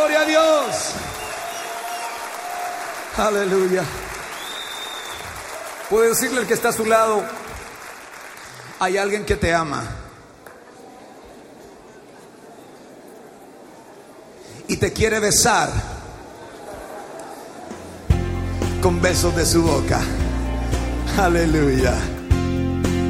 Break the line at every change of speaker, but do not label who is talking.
gloria a Dios. Aleluya. Puede decirle al que está a su lado: hay alguien que te ama y te quiere besar con besos de su boca. Aleluya.